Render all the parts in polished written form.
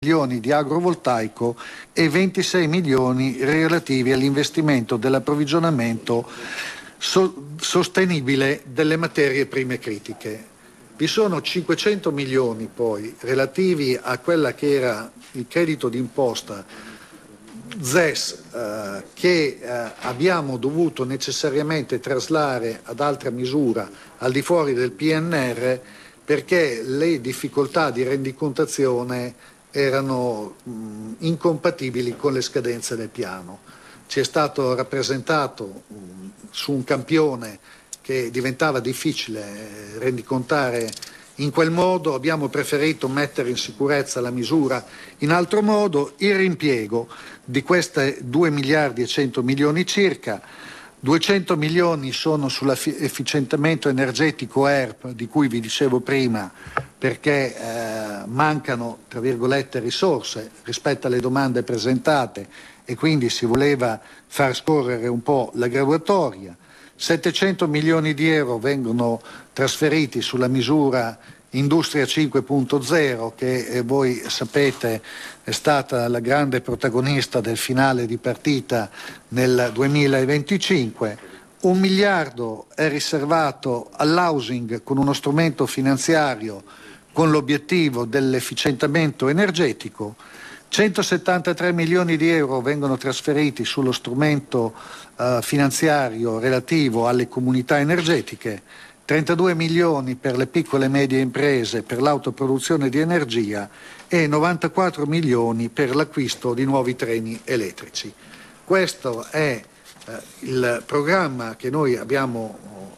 milioni di agrovoltaico e 26 milioni relativi all'investimento dell'approvvigionamento sostenibile delle materie prime critiche. Vi sono 500 milioni poi relativi a quella che era il credito d'imposta ZES che abbiamo dovuto necessariamente traslare ad altra misura al di fuori del PNR perché le difficoltà di rendicontazione erano incompatibili con le scadenze del piano. Ci è stato rappresentato su un campione che diventava difficile rendicontare in quel modo, abbiamo preferito mettere in sicurezza la misura in altro modo. Il riempiego di queste 2 miliardi e 100 milioni circa, 200 milioni sono sull'efficientamento energetico ERP di cui vi dicevo prima, perché mancano, tra virgolette, risorse rispetto alle domande presentate e quindi si voleva far scorrere un po' la graduatoria. 700 milioni di euro vengono trasferiti sulla misura Industria 5.0 che voi sapete è stata la grande protagonista del finale di partita nel 2025. 1 miliardo è riservato all'housing con uno strumento finanziario con l'obiettivo dell'efficientamento energetico. 173 milioni di euro vengono trasferiti sullo strumento finanziario relativo alle comunità energetiche, 32 milioni per le piccole e medie imprese per l'autoproduzione di energia e 94 milioni per l'acquisto di nuovi treni elettrici. Questo è il programma che noi abbiamo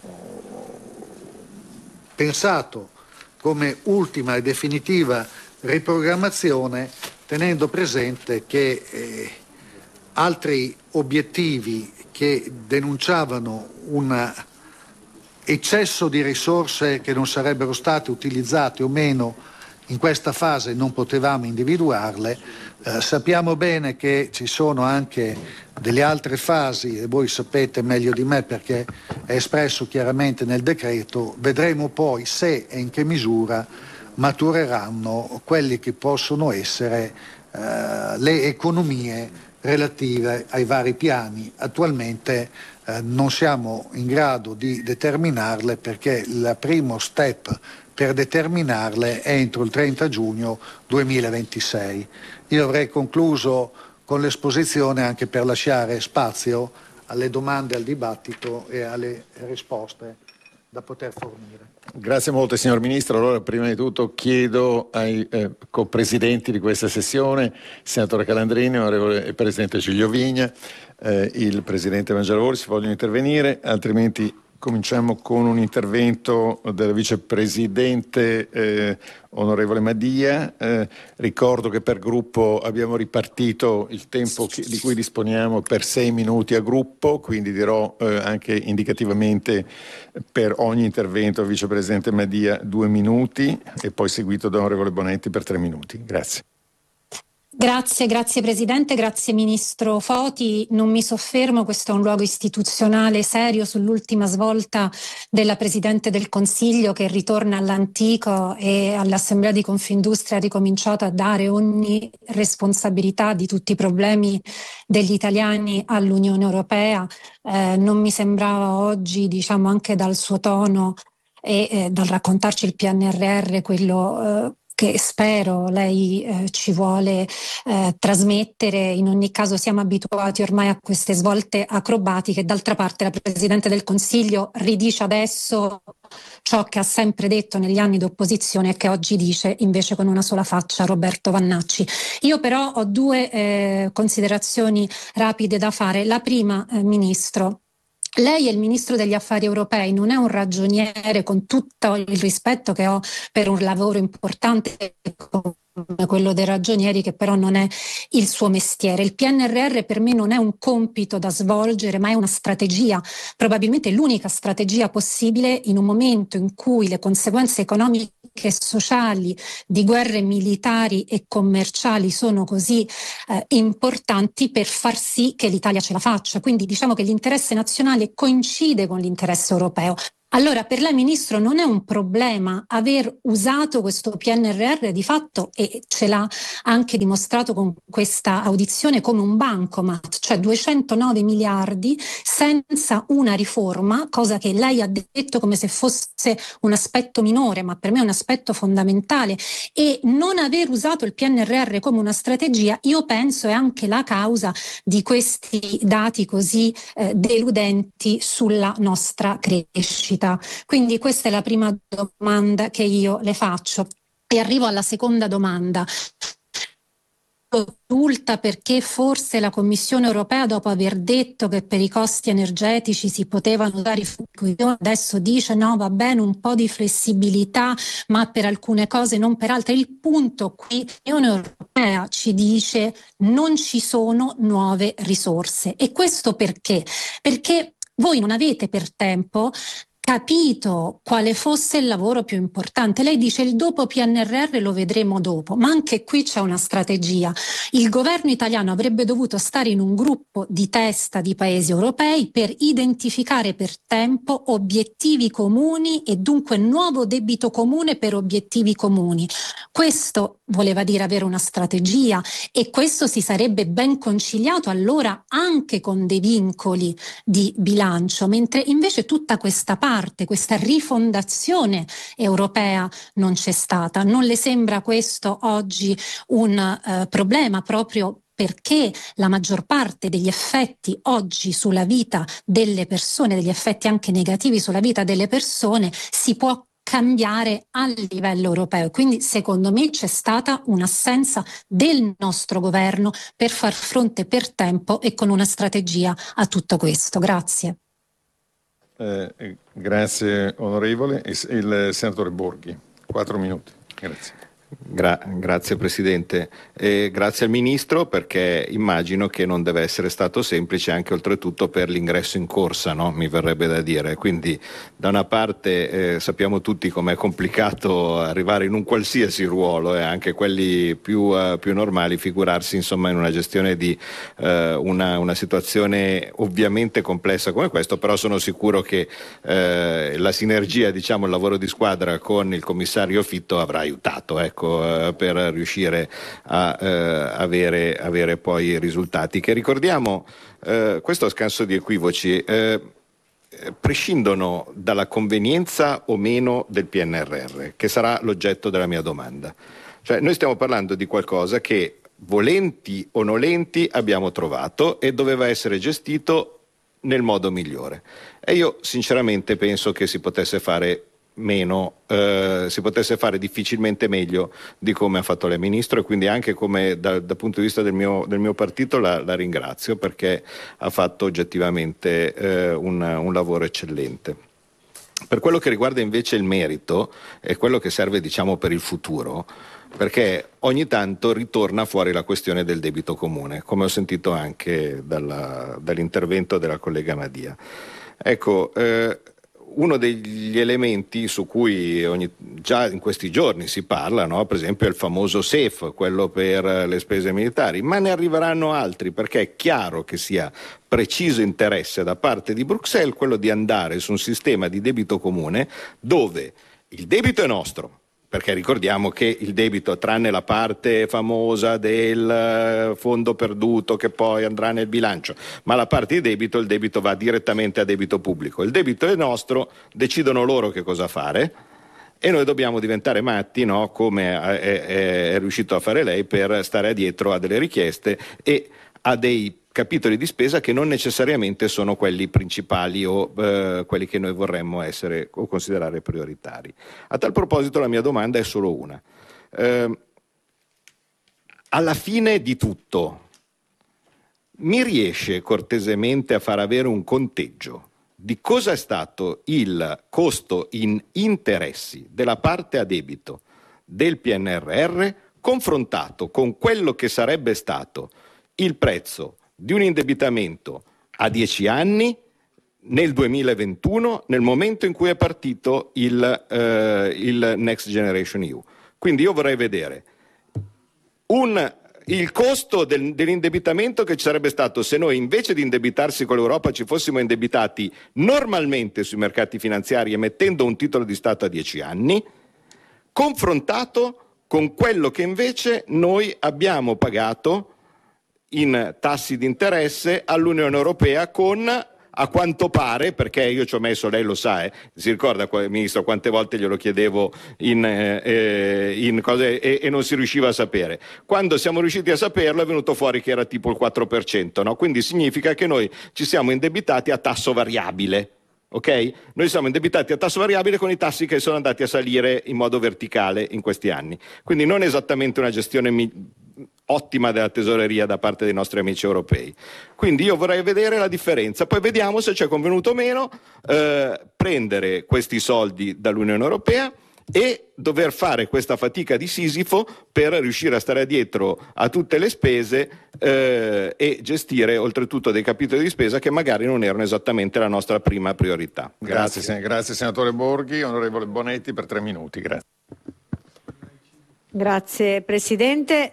pensato come ultima e definitiva riprogrammazione, tenendo presente che altri obiettivi che denunciavano un eccesso di risorse che non sarebbero state utilizzate o meno in questa fase non potevamo individuarle. Sappiamo bene che ci sono anche delle altre fasi e voi sapete meglio di me perché è espresso chiaramente nel decreto. Vedremo poi se e in che misura matureranno quelli che possono essere le economie relative ai vari piani. Attualmente non siamo in grado di determinarle perché il primo step per determinarle è entro il 30 giugno 2026. Io avrei concluso con l'esposizione anche per lasciare spazio alle domande, al dibattito e alle risposte da poter fornire. Grazie molto signor Ministro. Allora prima di tutto chiedo ai co-presidenti di questa sessione, senatore Calandrini, onorevole Presidente Giulio Vigna, il Presidente Mangialavori, se vogliono intervenire, altrimenti cominciamo con un intervento del Vicepresidente onorevole Madia. Ricordo che per gruppo abbiamo ripartito il tempo di cui disponiamo per 6 minuti a gruppo, quindi dirò anche indicativamente per ogni intervento al Vicepresidente Madia 2 minuti e poi seguito da onorevole Bonetti per 3 minuti. Grazie. Grazie Presidente, grazie Ministro Foti. Non mi soffermo, questo è un luogo istituzionale serio, sull'ultima svolta della Presidente del Consiglio che ritorna all'antico e all'Assemblea di Confindustria ha ricominciato a dare ogni responsabilità di tutti i problemi degli italiani all'Unione Europea. Non mi sembrava oggi, diciamo anche dal suo tono e dal raccontarci il PNRR, quello che spero lei ci vuole trasmettere. In ogni caso siamo abituati ormai a queste svolte acrobatiche. D'altra parte la Presidente del Consiglio ridice adesso ciò che ha sempre detto negli anni d'opposizione e che oggi dice invece con una sola faccia Roberto Vannacci. Io però ho 2 considerazioni rapide da fare. La prima, Ministro, lei è il Ministro degli Affari Europei, non è un ragioniere, con tutto il rispetto che ho per un lavoro importante come quello dei ragionieri, che però non è il suo mestiere. Il PNRR per me non è un compito da svolgere, ma è una strategia, probabilmente l'unica strategia possibile in un momento in cui le conseguenze economiche e sociali di guerre militari e commerciali sono così importanti per far sì che l'Italia ce la faccia. Quindi diciamo che l'interesse nazionale coincide con l'interesse europeo. Allora, per lei, Ministro, non è un problema aver usato questo PNRR di fatto, e ce l'ha anche dimostrato con questa audizione, come un bancomat, cioè 209 miliardi senza una riforma, cosa che lei ha detto come se fosse un aspetto minore, ma per me è un aspetto fondamentale, e non aver usato il PNRR come una strategia, io penso è anche la causa di questi dati così deludenti sulla nostra crescita. Quindi questa è la prima domanda che io le faccio. E arrivo alla seconda domanda. Perché forse la Commissione europea, dopo aver detto che per i costi energetici si potevano dare i fondi, adesso dice no, va bene, un po' di flessibilità, ma per alcune cose, non per altre. Il punto qui, l'Unione Europea ci dice non ci sono nuove risorse. E questo perché? Perché voi non avete per tempo capito quale fosse il lavoro più importante. Lei dice il dopo PNRR lo vedremo dopo, ma anche qui c'è una strategia. Il governo italiano avrebbe dovuto stare in un gruppo di testa di paesi europei per identificare per tempo obiettivi comuni e dunque nuovo debito comune per obiettivi comuni. Questo voleva dire avere una strategia, e questo si sarebbe ben conciliato allora anche con dei vincoli di bilancio, mentre invece tutta questa parte, questa rifondazione europea non c'è stata. Non le sembra questo oggi un problema, proprio perché la maggior parte degli effetti oggi sulla vita delle persone, degli effetti anche negativi sulla vita delle persone, si può cambiare a livello europeo? Quindi secondo me c'è stata un'assenza del nostro governo per far fronte per tempo e con una strategia a tutto questo. Grazie. Grazie onorevole. Il senatore Borghi, 4 minuti. Grazie. Grazie Presidente, grazie al Ministro, perché immagino che non deve essere stato semplice anche oltretutto per l'ingresso in corsa, no? Mi verrebbe da dire, quindi da una parte sappiamo tutti com'è complicato arrivare in un qualsiasi ruolo, anche quelli più normali, figurarsi insomma in una gestione di una situazione ovviamente complessa come questo, però sono sicuro che la sinergia, diciamo il lavoro di squadra con il commissario Fitto avrà aiutato, ecco, per riuscire a avere poi risultati che, ricordiamo, questo a scanso di equivoci, prescindono dalla convenienza o meno del PNRR, che sarà l'oggetto della mia domanda. Cioè, noi stiamo parlando di qualcosa che, volenti o nolenti, abbiamo trovato e doveva essere gestito nel modo migliore. E io sinceramente penso che si potesse fare si potesse fare difficilmente meglio di come ha fatto lei, Ministro, e quindi anche come dal punto di vista del mio partito la ringrazio, perché ha fatto oggettivamente un lavoro eccellente. Per quello che riguarda invece il merito e quello che serve, diciamo, per il futuro, perché ogni tanto ritorna fuori la questione del debito comune, come ho sentito anche dall'intervento della collega Madia. Ecco, uno degli elementi su cui già in questi giorni si parla, no? Per esempio è il famoso SEF, quello per le spese militari, ma ne arriveranno altri, perché è chiaro che sia preciso interesse da parte di Bruxelles quello di andare su un sistema di debito comune dove il debito è nostro, perché ricordiamo che il debito, tranne la parte famosa del fondo perduto che poi andrà nel bilancio, ma la parte di debito, il debito va direttamente a debito pubblico. Il debito è nostro, decidono loro che cosa fare e noi dobbiamo diventare matti, no? Come è riuscito a fare lei, per stare dietro a delle richieste e a dei capitoli di spesa che non necessariamente sono quelli principali o quelli che noi vorremmo essere o considerare prioritari. A tal proposito la mia domanda è solo una. Alla fine di tutto, mi riesce cortesemente a far avere un conteggio di cosa è stato il costo in interessi della parte a debito del PNRR confrontato con quello che sarebbe stato il prezzo di un indebitamento a 10 anni nel 2021, nel momento in cui è partito il Next Generation EU. Quindi io vorrei vedere un il costo dell'indebitamento che ci sarebbe stato se noi, invece di indebitarsi con l'Europa, ci fossimo indebitati normalmente sui mercati finanziari emettendo un titolo di Stato a 10 anni, confrontato con quello che invece noi abbiamo pagato in tassi di interesse all'Unione Europea con, a quanto pare, perché io ci ho messo, lei lo sa, si ricorda, Ministro, quante volte glielo chiedevo in cose e non si riusciva a sapere. Quando siamo riusciti a saperlo è venuto fuori che era tipo il 4%, no? Quindi significa che noi ci siamo indebitati a tasso variabile. Ok? Noi siamo indebitati a tasso variabile con i tassi che sono andati a salire in modo verticale in questi anni. Quindi non esattamente una gestione ottima della tesoreria da parte dei nostri amici europei. Quindi io vorrei vedere la differenza, poi vediamo se ci è convenuto o meno prendere questi soldi dall'Unione Europea e dover fare questa fatica di Sisifo per riuscire a stare dietro a tutte le spese e gestire oltretutto dei capitoli di spesa che magari non erano esattamente la nostra prima priorità. Grazie senatore Borghi. Onorevole Bonetti per 3 minuti. Grazie Presidente.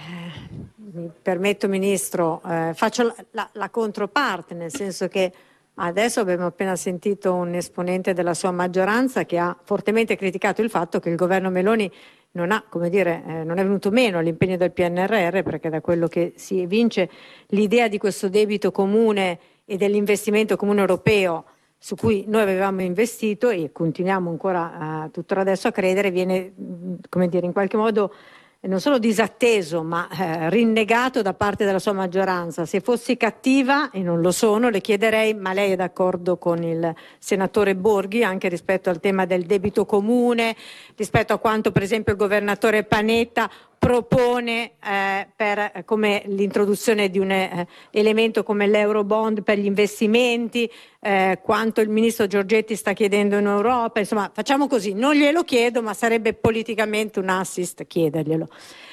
Mi permetto, Ministro, faccio la controparte, nel senso che adesso abbiamo appena sentito un esponente della sua maggioranza che ha fortemente criticato il fatto che il governo Meloni non è venuto meno all'impegno del PNRR, perché da quello che si evince l'idea di questo debito comune e dell'investimento comune europeo su cui noi avevamo investito e continuiamo ancora tuttora adesso a credere, viene, come dire, in qualche modo non solo disatteso ma rinnegato da parte della sua maggioranza. Se fossi cattiva, e non lo sono, le chiederei: ma lei è d'accordo con il senatore Borghi anche rispetto al tema del debito comune, rispetto a quanto per esempio il governatore Panetta propone come l'introduzione di un elemento come l'Eurobond per gli investimenti, quanto il ministro Giorgetti sta chiedendo in Europa? Insomma, facciamo così, non glielo chiedo, ma sarebbe politicamente un assist chiederglielo.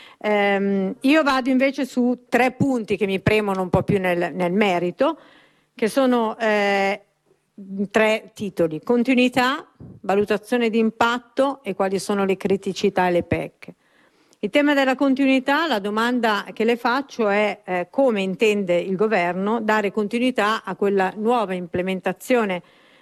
Io vado invece su 3 punti che mi premono un po' più nel merito, che sono 3 titoli: continuità, valutazione di impatto e quali sono le criticità e le pecche. Il tema della continuità, la domanda che le faccio è come intende il governo dare continuità a quella nuova implementazione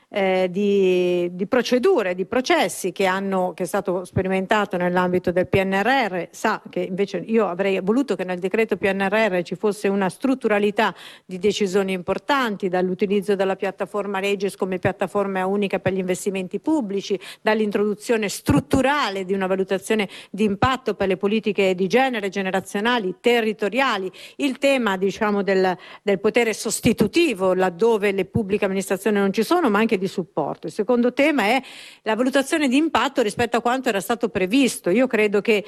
di procedure, di processi che è stato sperimentato nell'ambito del PNRR. Sa che invece io avrei voluto che nel decreto PNRR ci fosse una strutturalità di decisioni importanti, dall'utilizzo della piattaforma Regis come piattaforma unica per gli investimenti pubblici, dall'introduzione strutturale di una valutazione di impatto per le politiche di genere, generazionali, territoriali, il tema del potere sostitutivo laddove le pubbliche amministrazioni non ci sono, ma anche di supporto. Il secondo tema è la valutazione di impatto rispetto a quanto era stato previsto. Io credo che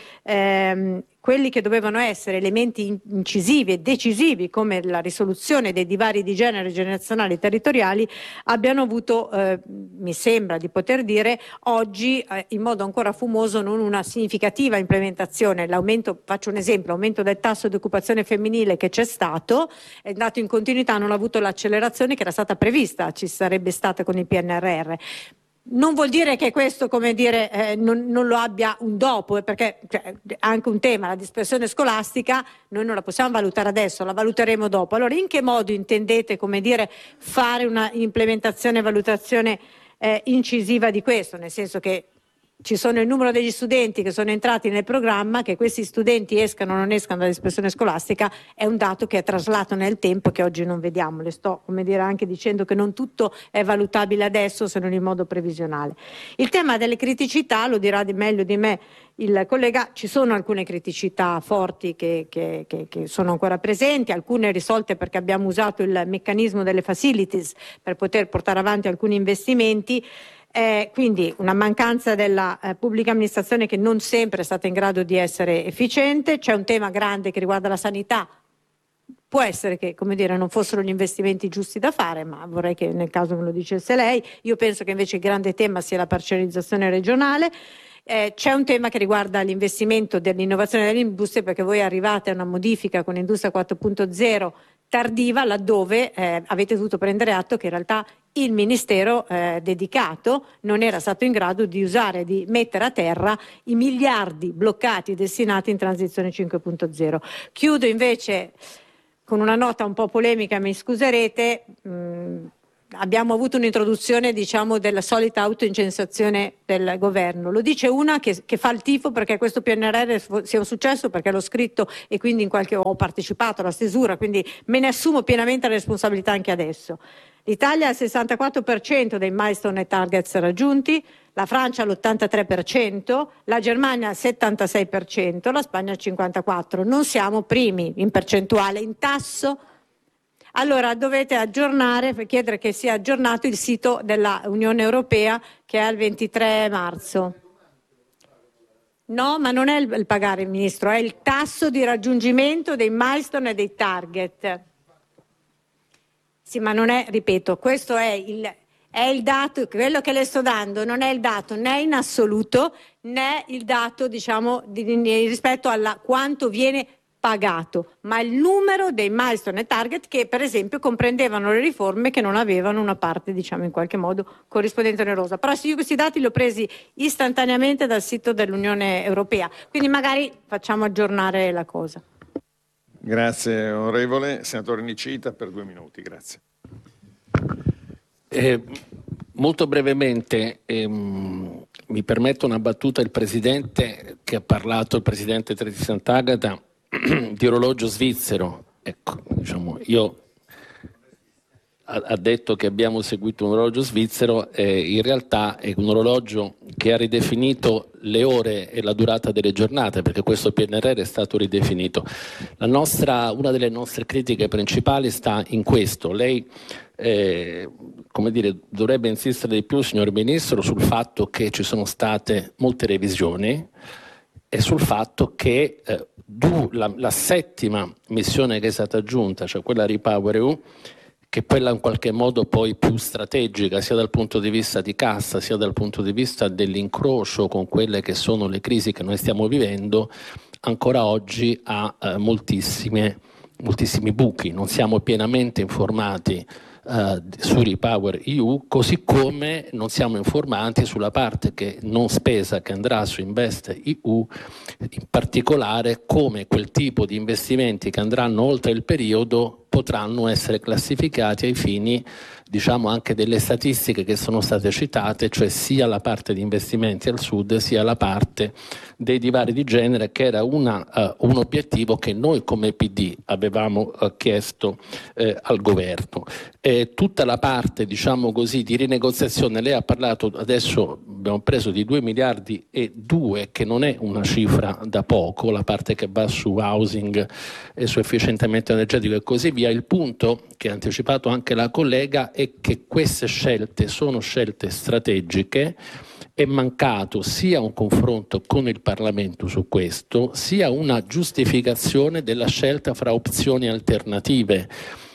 quelli che dovevano essere elementi incisivi e decisivi come la risoluzione dei divari di genere, generazionali e territoriali abbiano avuto, mi sembra di poter dire, oggi in modo ancora fumoso non una significativa implementazione. Faccio un esempio, l'aumento del tasso di occupazione femminile che c'è stato è andato in continuità, non ha avuto l'accelerazione che era stata prevista, ci sarebbe stata con il PNRR. Non vuol dire che questo, come dire, non lo abbia un dopo, perché anche un tema, la dispersione scolastica, noi non la possiamo valutare adesso, la valuteremo dopo. Allora, in che modo intendete, come dire, fare una implementazione e valutazione incisiva di questo? Nel senso che ci sono il numero degli studenti che sono entrati nel programma, che questi studenti escano o non escano dalla dispersione scolastica è un dato che è traslato nel tempo che oggi non vediamo. Le sto, come dire, anche dicendo che non tutto è valutabile adesso se non in modo previsionale. Il tema delle criticità lo dirà meglio di me il collega. Ci sono alcune criticità forti che sono ancora presenti, alcune risolte perché abbiamo usato il meccanismo delle facilities per poter portare avanti alcuni investimenti. Quindi una mancanza della pubblica amministrazione che non sempre è stata in grado di essere efficiente. C'è un tema grande che riguarda la sanità. Può essere che, come dire, non fossero gli investimenti giusti da fare, ma vorrei che nel caso me lo dicesse lei. Io penso che invece il grande tema sia la parcellizzazione regionale. C'è un tema che riguarda l'investimento dell'innovazione dell'industria, perché voi arrivate a una modifica con Industria 4.0 tardiva, laddove avete dovuto prendere atto che in realtà il ministero dedicato non era stato in grado di mettere a terra i miliardi bloccati destinati in transizione 5.0. Chiudo invece con una nota un po' polemica, mi scuserete. Abbiamo avuto un'introduzione, diciamo, della solita autoincensazione del governo. Lo dice una che fa il tifo perché questo PNRR sia un successo, perché l'ho scritto e quindi ho partecipato alla stesura, quindi me ne assumo pienamente la responsabilità anche adesso. L'Italia ha il 64% dei milestone e targets raggiunti, la Francia l'83%, la Germania il 76%, la Spagna il 54%. Non siamo primi in percentuale, in tasso. Allora dovete aggiornare, chiedere che sia aggiornato il sito della Unione Europea, che è al 23 marzo. No, ma non è il pagare, Ministro, è il tasso di raggiungimento dei milestone e dei target. Sì, ma non è, ripeto, questo è il dato, quello che le sto dando non è il dato né in assoluto né il dato, diciamo, rispetto a quanto viene pagato, ma il numero dei milestone e target che per esempio comprendevano le riforme che non avevano una parte, diciamo, in qualche modo corrispondente onerosa. Però io questi dati li ho presi istantaneamente dal sito dell'Unione Europea, quindi magari facciamo aggiornare la cosa. Grazie onorevole. Senatore Nicita per 2 minuti, grazie. Molto brevemente, mi permetto una battuta. Il Presidente che ha parlato, il Presidente Terzi Sant'Agata, di orologio svizzero. Ecco, diciamo, ha detto che abbiamo seguito un orologio svizzero, in realtà è un orologio che ha ridefinito le ore e la durata delle giornate, perché questo PNRR è stato ridefinito. Una delle nostre critiche principali sta in questo. Lei dovrebbe insistere di più, signor Ministro, sul fatto che ci sono state molte revisioni e sul fatto che la settima missione che è stata aggiunta, cioè quella REPowerEU, che è quella in qualche modo poi più strategica sia dal punto di vista di cassa sia dal punto di vista dell'incrocio con quelle che sono le crisi che noi stiamo vivendo, ancora oggi ha moltissimi buchi. Non siamo pienamente informati su REPowerEU, così come non siamo informati sulla parte che non spesa che andrà su InvestEU, in particolare come quel tipo di investimenti che andranno oltre il periodo potranno essere classificati ai fini, diciamo, anche delle statistiche che sono state citate, cioè sia la parte di investimenti al sud sia la parte dei divari di genere, che era un obiettivo che noi come PD avevamo chiesto al governo. Tutta la parte, diciamo così, di rinegoziazione, lei ha parlato, adesso abbiamo preso di 2 miliardi e 2, che non è una cifra da poco, la parte che va su housing e su efficientamento energetico e così via. Il punto che ha anticipato anche la collega è che queste scelte sono scelte strategiche. È mancato sia un confronto con il Parlamento su questo, sia una giustificazione della scelta fra opzioni alternative.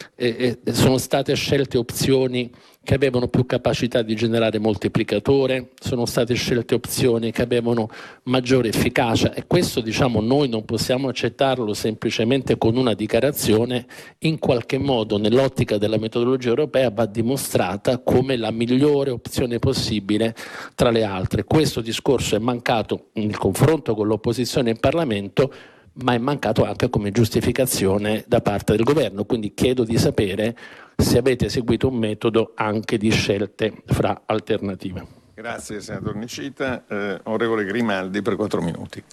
Sono state scelte opzioni che avevano più capacità di generare moltiplicatore, sono state scelte opzioni che avevano maggiore efficacia, e questo, diciamo, noi non possiamo accettarlo semplicemente con una dichiarazione. In qualche modo, nell'ottica della metodologia europea, va dimostrata come la migliore opzione possibile tra le altre. Questo discorso è mancato nel confronto con l'opposizione in Parlamento, ma è mancato anche come giustificazione da parte del governo, quindi chiedo di sapere se avete seguito un metodo anche di scelte fra alternative. Grazie senatore Nicita. Onorevole Grimaldi per 4 minuti.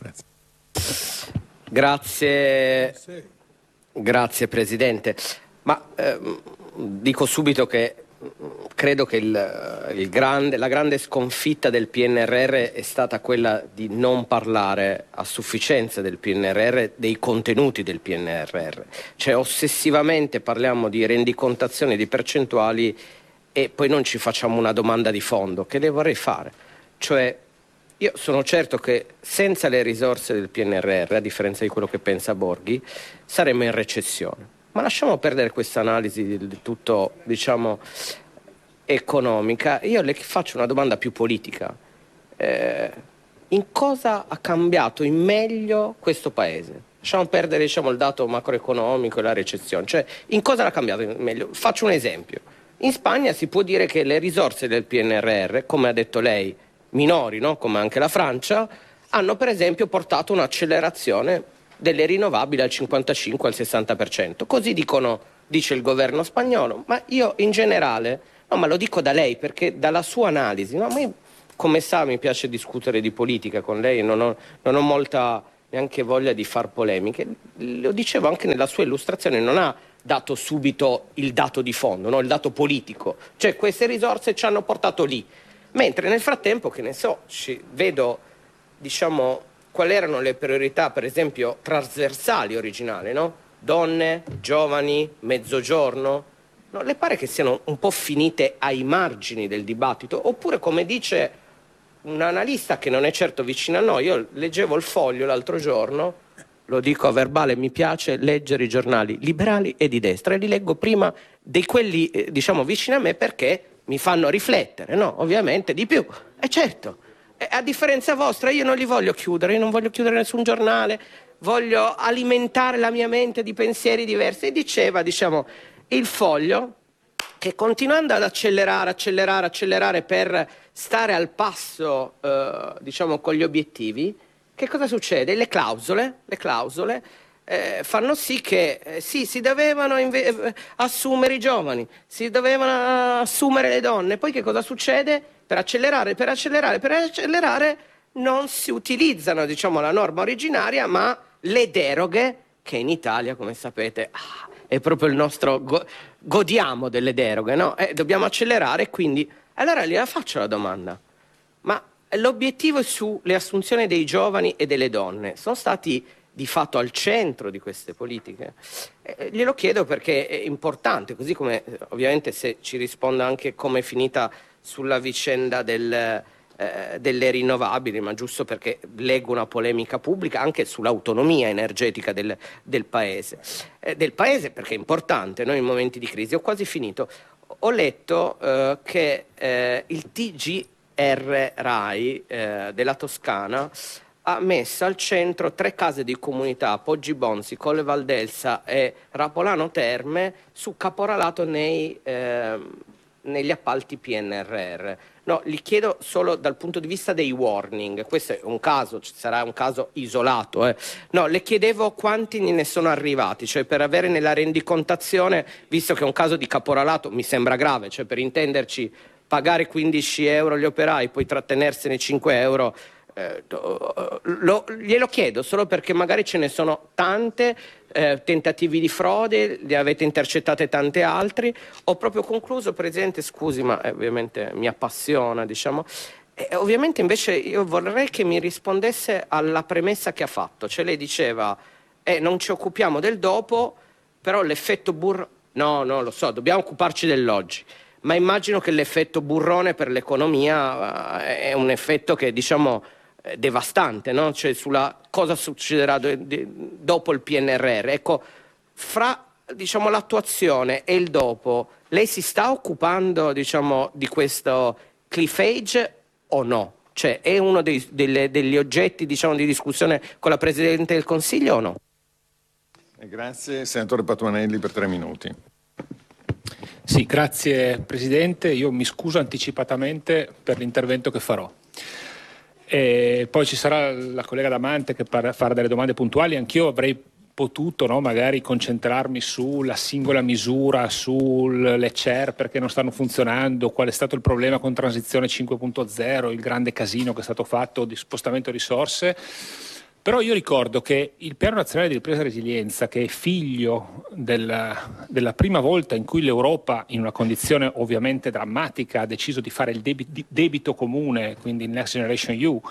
Grazie Presidente. Ma dico subito che credo che la grande sconfitta del PNRR è stata quella di non parlare a sufficienza del PNRR, dei contenuti del PNRR. Cioè ossessivamente parliamo di rendicontazione di percentuali e poi non ci facciamo una domanda di fondo che le vorrei fare. Cioè io sono certo che senza le risorse del PNRR, a differenza di quello che pensa Borghi, saremmo in recessione. Ma lasciamo perdere questa analisi del tutto, diciamo, economica. Io le faccio una domanda più politica. In cosa ha cambiato in meglio questo Paese? Lasciamo perdere, diciamo, il dato macroeconomico e la recessione. Cioè, in cosa l'ha cambiato in meglio? Faccio un esempio. In Spagna si può dire che le risorse del PNRR, come ha detto lei, minori, no? Come anche la Francia, hanno per esempio portato un'accelerazione delle rinnovabili al 55 al 60%. Così dice il governo spagnolo, ma io in generale, no, ma lo dico da lei perché dalla sua analisi, no, a me, come sa, mi piace discutere di politica con lei, non ho molta neanche voglia di far polemiche. Lo dicevo anche nella sua illustrazione, non ha dato subito il dato di fondo, no? Il dato politico, cioè queste risorse ci hanno portato lì, mentre nel frattempo, che ne so, vedo, diciamo, quali erano le priorità, per esempio, trasversali originali, no? Donne, giovani, mezzogiorno, no? Le pare che siano un po' finite ai margini del dibattito, oppure, come dice un analista che non è certo vicino a noi, io leggevo il Foglio l'altro giorno, lo dico a verbale, mi piace leggere i giornali liberali e di destra, e li leggo prima di quelli diciamo vicini a me, perché mi fanno riflettere, no? Ovviamente di più, certo, a differenza vostra io non li voglio chiudere, io non voglio chiudere nessun giornale, voglio alimentare la mia mente di pensieri diversi. E diceva, diciamo, il Foglio, che continuando ad accelerare per stare al passo diciamo con gli obiettivi, che cosa succede? Le clausole fanno sì che si dovevano assumere i giovani, si dovevano assumere le donne. Poi che cosa succede? Per accelerare non si utilizzano, diciamo, la norma originaria, ma le deroghe, che in Italia, come sapete, è proprio il nostro godiamo delle deroghe, no? Dobbiamo accelerare, quindi allora le faccio la domanda: ma l'obiettivo sulle assunzioni dei giovani e delle donne sono stati di fatto al centro di queste politiche? Glielo chiedo perché è importante, così come ovviamente se ci risponde anche come è finita sulla vicenda delle rinnovabili, ma giusto perché leggo una polemica pubblica anche sull'autonomia energetica del paese, perché è importante, no? In momenti di crisi. Ho quasi finito. Ho letto che il TG RAI della Toscana ha messo al centro 3 case di comunità, Poggi Bonzi, Colle Valdelsa e Rapolano Terme, su caporalato negli appalti PNRR. No, li chiedo solo dal punto di vista dei warning. Questo è un caso, sarà un caso isolato. No, le chiedevo quanti ne sono arrivati, cioè per avere nella rendicontazione, visto che è un caso di caporalato, mi sembra grave, cioè per intenderci, pagare 15 euro gli operai, poi trattenersene 5 euro, glielo chiedo solo perché magari ce ne sono tante, tentativi di frode, li avete intercettate tante altri. Ho proprio concluso, Presidente, scusi, ma ovviamente mi appassiona, diciamo. Ovviamente invece io vorrei che mi rispondesse alla premessa che ha fatto, cioè lei diceva non ci occupiamo del dopo, però l'effetto no, lo so, dobbiamo occuparci dell'oggi. Ma immagino che l'effetto burrone per l'economia è un effetto che, diciamo, è devastante, no? Cioè sulla cosa succederà dopo il PNRR. Ecco, fra, diciamo, l'attuazione e il dopo, lei si sta occupando, diciamo, di questo cliff edge o no? Cioè è uno degli oggetti, diciamo, di discussione con la Presidente del Consiglio o no? Grazie. Senatore Patuanelli per 3 minuti. Sì, grazie Presidente. Io mi scuso anticipatamente per l'intervento che farò. E poi ci sarà la collega Damante che farà delle domande puntuali. Anch'io avrei potuto, no, magari concentrarmi sulla singola misura, sulle CER perché non stanno funzionando, qual è stato il problema con Transizione 5.0, il grande casino che è stato fatto di spostamento risorse. Però io ricordo che il Piano Nazionale di Ripresa e Resilienza, che è figlio della prima volta in cui l'Europa, in una condizione ovviamente drammatica, ha deciso di fare il debito comune, quindi il Next Generation EU,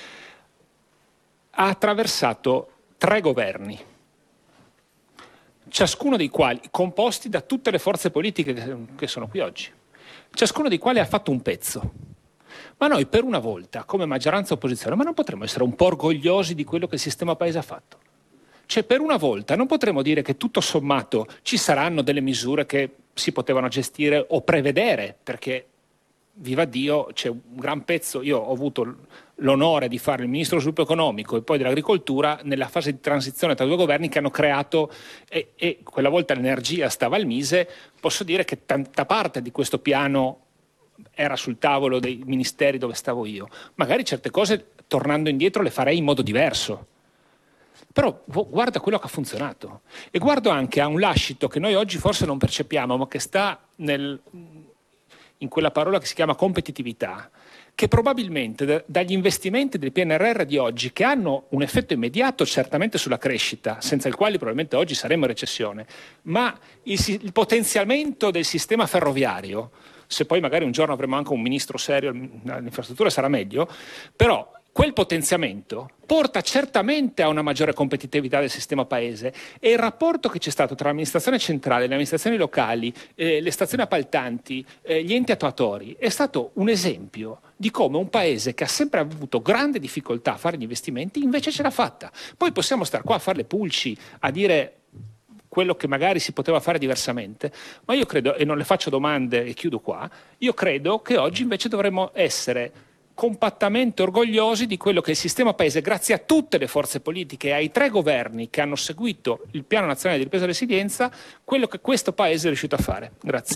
ha attraversato 3 governi, ciascuno dei quali composti da tutte le forze politiche che sono qui oggi, ciascuno dei quali ha fatto un pezzo. Ma noi per una volta, come maggioranza opposizione, ma non potremmo essere un po' orgogliosi di quello che il sistema paese ha fatto? Cioè per una volta non potremmo dire che tutto sommato ci saranno delle misure che si potevano gestire o prevedere, perché viva Dio, c'è un gran pezzo, io ho avuto l'onore di fare il ministro dello sviluppo economico e poi dell'agricoltura nella fase di transizione tra due governi che hanno creato, e quella volta l'energia stava al Mise, posso dire che tanta parte di questo piano era sul tavolo dei ministeri dove stavo io. Magari certe cose, tornando indietro, le farei in modo diverso. Però guarda quello che ha funzionato. E guardo anche a un lascito che noi oggi forse non percepiamo, ma che sta in quella parola che si chiama competitività, che probabilmente dagli investimenti del PNRR di oggi, che hanno un effetto immediato certamente sulla crescita, senza il quale probabilmente oggi saremmo in recessione, ma il potenziamento del sistema ferroviario, se poi magari un giorno avremo anche un ministro serio all'infrastruttura sarà meglio, però quel potenziamento porta certamente a una maggiore competitività del sistema paese, e il rapporto che c'è stato tra l'amministrazione centrale, le amministrazioni locali, le stazioni appaltanti, gli enti attuatori è stato un esempio di come un paese che ha sempre avuto grande difficoltà a fare gli investimenti invece ce l'ha fatta. Poi possiamo stare qua a fare le pulci, a dire quello che magari si poteva fare diversamente, ma io credo, e non le faccio domande e chiudo qua, io credo che oggi invece dovremmo essere compattamente orgogliosi di quello che il sistema paese, grazie a tutte le forze politiche e ai 3 governi che hanno seguito il Piano Nazionale di Ripresa e Resilienza, quello che questo paese è riuscito a fare. Grazie.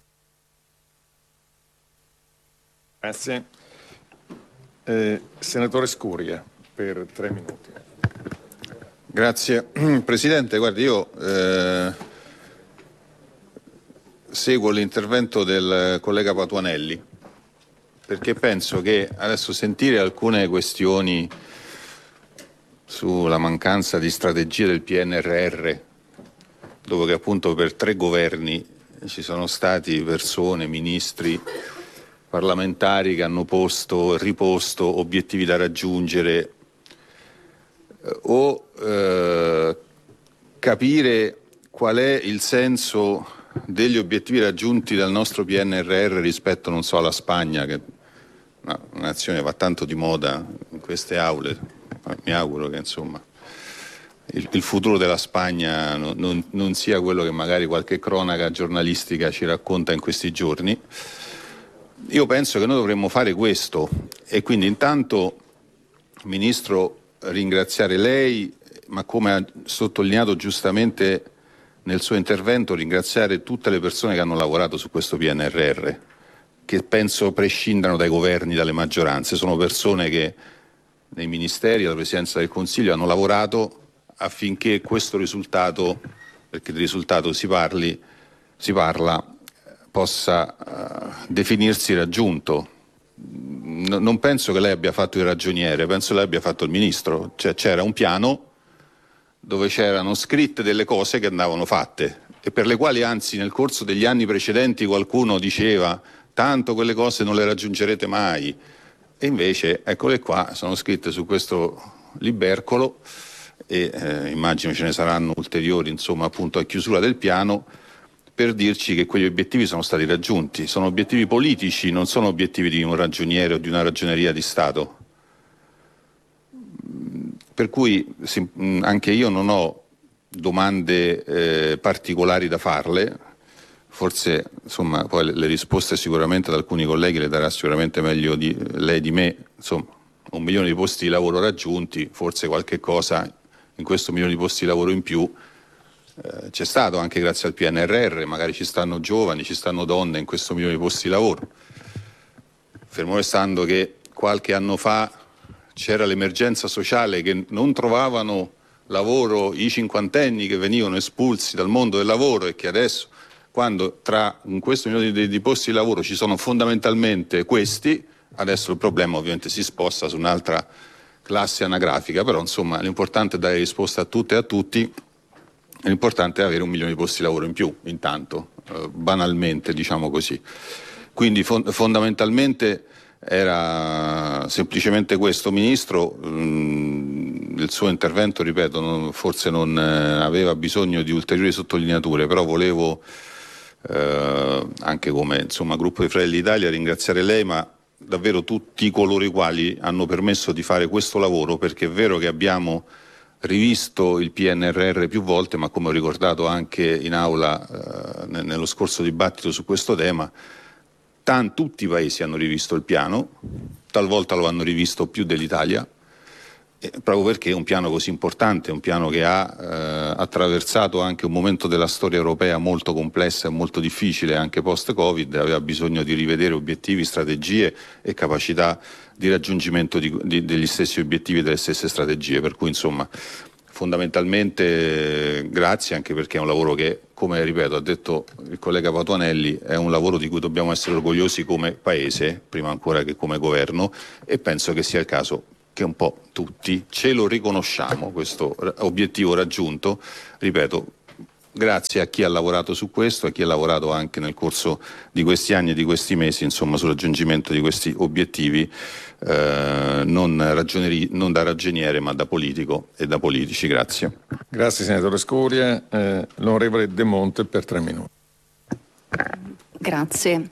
Grazie. Senatore Scuria, per 3 minuti. Grazie Presidente, guardi, io seguo l'intervento del collega Patuanelli perché penso che adesso sentire alcune questioni sulla mancanza di strategia del PNRR, dove che appunto per 3 governi ci sono stati persone, ministri, parlamentari che hanno posto e riposto obiettivi da raggiungere, o capire qual è il senso degli obiettivi raggiunti dal nostro PNRR rispetto, non so, alla Spagna, che è una nazione che va tanto di moda in queste aule. Mi auguro che insomma il futuro della Spagna non sia quello che magari qualche cronaca giornalistica ci racconta in questi giorni. Io penso che noi dovremmo fare questo, e quindi intanto, Ministro, ringraziare lei, ma come ha sottolineato giustamente nel suo intervento, ringraziare tutte le persone che hanno lavorato su questo PNRR, che penso prescindano dai governi, dalle maggioranze. Sono persone che nei ministeri, alla Presidenza del Consiglio, hanno lavorato affinché questo risultato, perché di risultato si parla, possa definirsi raggiunto. Non penso che lei abbia fatto il ragioniere, penso che lei abbia fatto il ministro. Cioè, c'era un piano dove c'erano scritte delle cose che andavano fatte e per le quali anzi nel corso degli anni precedenti qualcuno diceva tanto quelle cose non le raggiungerete mai, e invece eccole qua, sono scritte su questo libercolo, e immagino ce ne saranno ulteriori, insomma, appunto a chiusura del piano, per dirci che quegli obiettivi sono stati raggiunti. Sono obiettivi politici, non sono obiettivi di un ragioniere o di una ragioneria di Stato. Per cui anche io non ho domande particolari da farle, forse insomma poi le risposte sicuramente ad alcuni colleghi le darà sicuramente meglio lei di me. Insomma, 1 milione di posti di lavoro raggiunti, forse qualche cosa in questo 1 milione di posti di lavoro in più c'è stato anche grazie al PNRR, magari ci stanno giovani, ci stanno donne in questo 1 milione di posti di lavoro. Fermo restando che qualche anno fa c'era l'emergenza sociale, che non trovavano lavoro i cinquantenni che venivano espulsi dal mondo del lavoro, e che adesso, quando in questo 1 milione di posti di lavoro ci sono fondamentalmente questi, adesso il problema ovviamente si sposta su un'altra classe anagrafica, però insomma l'importante è dare risposta a tutte e a tutti. L'importante è avere 1 milione di posti di lavoro in più, intanto, banalmente, diciamo così. Quindi fondamentalmente era semplicemente questo. Ministro, il suo intervento, ripeto, forse non aveva bisogno di ulteriori sottolineature, però volevo, anche come insomma, gruppo di Fratelli d'Italia, ringraziare lei, ma davvero tutti coloro i quali hanno permesso di fare questo lavoro, perché è vero che abbiamo rivisto il PNRR più volte, ma come ho ricordato anche in aula nello scorso dibattito su questo tema, tutti i paesi hanno rivisto il piano, talvolta lo hanno rivisto più dell'Italia, proprio perché è un piano così importante, un piano che ha attraversato anche un momento della storia europea molto complessa e molto difficile, anche post-Covid, aveva bisogno di rivedere obiettivi, strategie e capacità di raggiungimento degli stessi obiettivi e delle stesse strategie, per cui insomma fondamentalmente grazie, anche perché è un lavoro che, come ripeto, ha detto il collega Patuanelli, è un lavoro di cui dobbiamo essere orgogliosi come Paese, prima ancora che come governo, e penso che sia il caso che un po' tutti ce lo riconosciamo, questo obiettivo raggiunto, ripeto, grazie a chi ha lavorato su questo, a chi ha lavorato anche nel corso di questi anni e di questi mesi, insomma, sul raggiungimento di questi obiettivi, non da ragioniere ma da politico e da politici. Grazie. Grazie senatore Scoria. L'onorevole De Monte per 3 minuti. Grazie.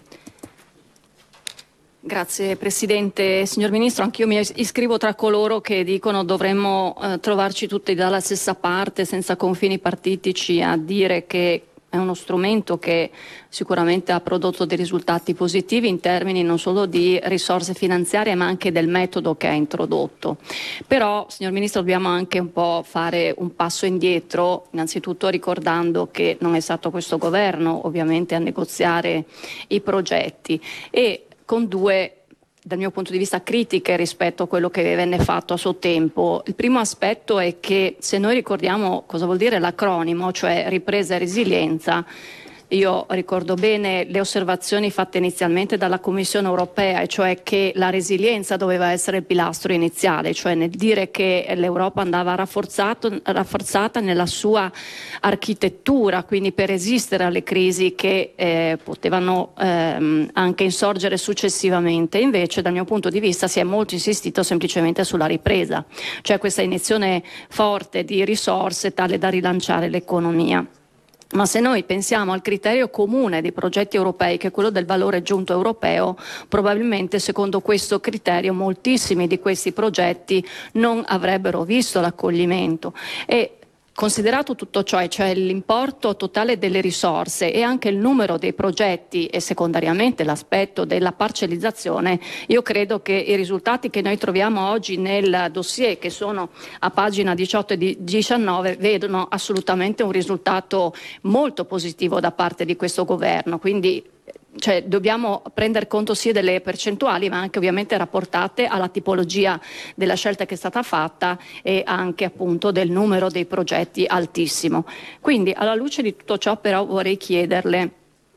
Grazie Presidente. Signor Ministro, anch'io mi iscrivo tra coloro che dicono dovremmo trovarci tutti dalla stessa parte, senza confini partitici, a dire che è uno strumento che sicuramente ha prodotto dei risultati positivi in termini non solo di risorse finanziarie ma anche del metodo che ha introdotto. Però, signor Ministro, dobbiamo anche un po' fare un passo indietro, innanzitutto ricordando che non è stato questo governo ovviamente a negoziare i progetti e con 2, dal mio punto di vista, critiche rispetto a quello che venne fatto a suo tempo. Il primo aspetto è che se noi ricordiamo cosa vuol dire l'acronimo, cioè ripresa e resilienza, io ricordo bene le osservazioni fatte inizialmente dalla Commissione europea, e cioè che la resilienza doveva essere il pilastro iniziale, cioè nel dire che l'Europa andava rafforzata nella sua architettura, quindi per resistere alle crisi che potevano anche insorgere successivamente. Invece, dal mio punto di vista, si è molto insistito semplicemente sulla ripresa, cioè questa iniezione forte di risorse tale da rilanciare l'economia. Ma se noi pensiamo al criterio comune dei progetti europei, che è quello del valore aggiunto europeo, probabilmente secondo questo criterio moltissimi di questi progetti non avrebbero visto l'accoglimento. E considerato tutto ciò, cioè l'importo totale delle risorse e anche il numero dei progetti e secondariamente l'aspetto della parcellizzazione, io credo che i risultati che noi troviamo oggi nel dossier, che sono a pagina 18 e 19, vedono assolutamente un risultato molto positivo da parte di questo governo. Quindi dobbiamo prendere conto sia delle percentuali ma anche ovviamente rapportate alla tipologia della scelta che è stata fatta e anche appunto del numero dei progetti altissimo. Quindi alla luce di tutto ciò però vorrei chiederle,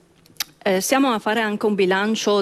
stiamo a fare anche un bilancio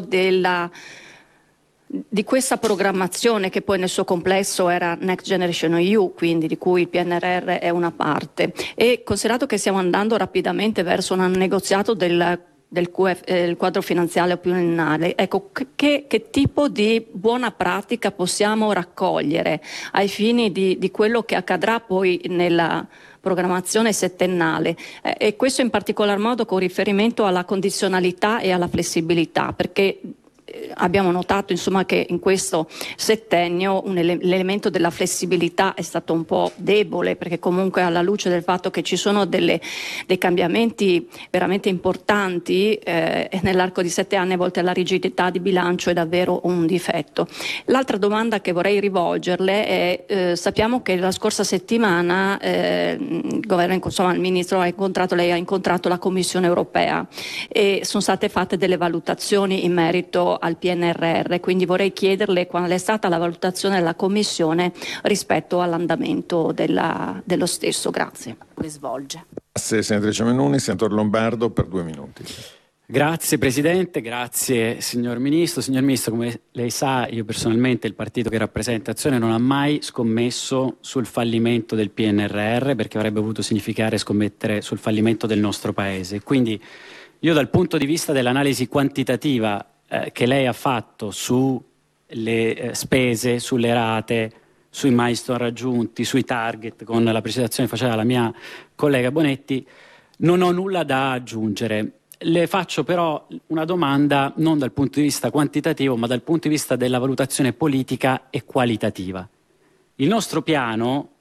di questa programmazione che poi nel suo complesso era Next Generation EU, quindi di cui il PNRR è una parte, e considerato che stiamo andando rapidamente verso un negoziato del quadro finanziario pluriennale, ecco, che tipo di buona pratica possiamo raccogliere ai fini di quello che accadrà poi nella programmazione settennale, e questo in particolar modo con riferimento alla condizionalità e alla flessibilità, perché abbiamo notato insomma che in questo settennio l'elemento della flessibilità è stato un po' debole, perché comunque alla luce del fatto che ci sono dei cambiamenti veramente importanti nell'arco di 7 anni, a volte la rigidità di bilancio è davvero un difetto. L'altra domanda che vorrei rivolgerle è, sappiamo che la scorsa settimana il governo, insomma il ministro lei ha incontrato la Commissione europea e sono state fatte delle valutazioni in merito al PNRR, quindi vorrei chiederle qual è stata la valutazione della Commissione rispetto all'andamento dello stesso. Grazie. Le svolge. Grazie senatrice Mennuni. Senatore Lombardo per 2 minuti. Grazie Presidente, grazie signor Ministro. Signor Ministro, come lei sa, io personalmente, il partito che rappresenta Azione, non ha mai scommesso sul fallimento del PNRR, perché avrebbe voluto significare scommettere sul fallimento del nostro Paese. Quindi io, dal punto di vista dell'analisi quantitativa che lei ha fatto sulle spese, sulle rate, sui milestone raggiunti, sui target, con la presentazione che faceva la mia collega Bonetti, non ho nulla da aggiungere. Le faccio però una domanda non dal punto di vista quantitativo, ma dal punto di vista della valutazione politica e qualitativa. Il nostro piano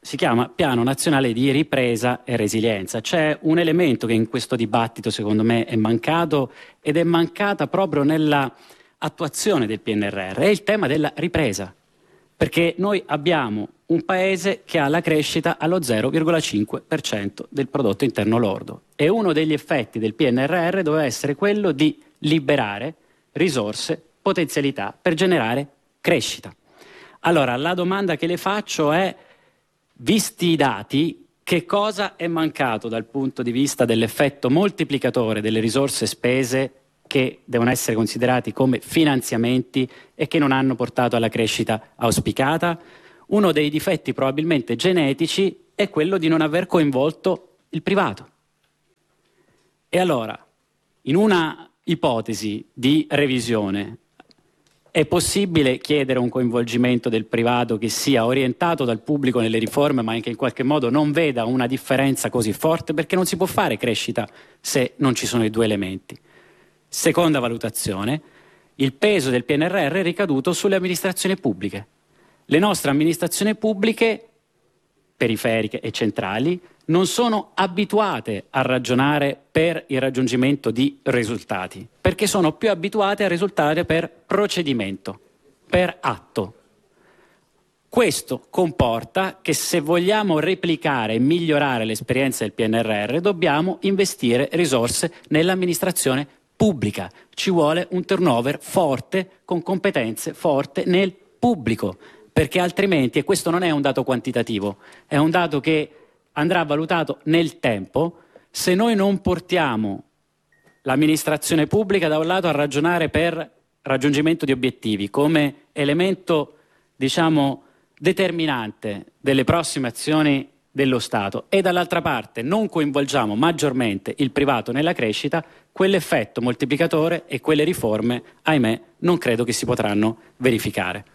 si chiama Piano Nazionale di Ripresa e Resilienza. C'è un elemento che in questo dibattito secondo me è mancato, ed è mancata proprio nella attuazione del PNRR, è il tema della ripresa, perché noi abbiamo un paese che ha la crescita allo 0,5% del prodotto interno lordo, e uno degli effetti del PNRR doveva essere quello di liberare risorse, potenzialità per generare crescita. Allora, la domanda che le faccio è: visti i dati, che cosa è mancato dal punto di vista dell'effetto moltiplicatore delle risorse spese che devono essere considerati come finanziamenti e che non hanno portato alla crescita auspicata? Uno dei difetti probabilmente genetici è quello di non aver coinvolto il privato. E allora, in una ipotesi di revisione, è possibile chiedere un coinvolgimento del privato che sia orientato dal pubblico nelle riforme, ma che in qualche modo non veda una differenza così forte? Perché non si può fare crescita se non ci sono i due elementi. Seconda valutazione: il peso del PNRR è ricaduto sulle amministrazioni pubbliche. Le nostre amministrazioni pubbliche, periferiche e centrali, non sono abituate a ragionare per il raggiungimento di risultati, perché sono più abituate a risultare per procedimento, per atto. Questo comporta che se vogliamo replicare e migliorare l'esperienza del PNRR dobbiamo investire risorse nell'amministrazione pubblica. Ci vuole un turnover forte, con competenze forti nel pubblico, perché altrimenti, e questo non è un dato quantitativo, è un dato che andrà valutato nel tempo, se noi non portiamo l'amministrazione pubblica da un lato a ragionare per raggiungimento di obiettivi come elemento, diciamo, determinante delle prossime azioni dello Stato, e dall'altra parte non coinvolgiamo maggiormente il privato nella crescita, quell'effetto moltiplicatore e quelle riforme, ahimè, non credo che si potranno verificare.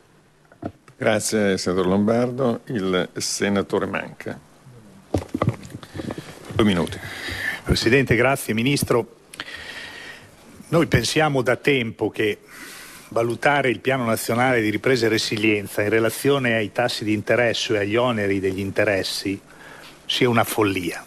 Grazie senatore Lombardo. Il senatore Manca. 2 minuti. Presidente, grazie. Ministro, noi pensiamo da tempo che valutare il Piano Nazionale di Ripresa e Resilienza in relazione ai tassi di interesse e agli oneri degli interessi sia una follia.